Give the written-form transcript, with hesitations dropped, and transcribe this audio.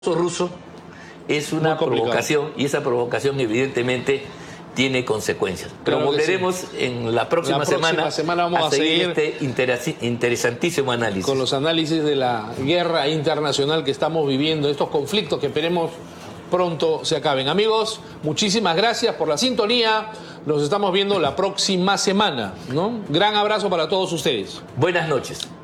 ruso es una provocación y esa provocación evidentemente tiene consecuencias. Pero Claro que volveremos sí. en la próxima semana vamos a seguir este interesantísimo análisis. Con los análisis de la guerra internacional que estamos viviendo, estos conflictos que esperemos pronto se acaben. Amigos, muchísimas gracias por la sintonía. Nos estamos viendo la próxima semana, ¿no? Gran abrazo para todos ustedes. Buenas noches.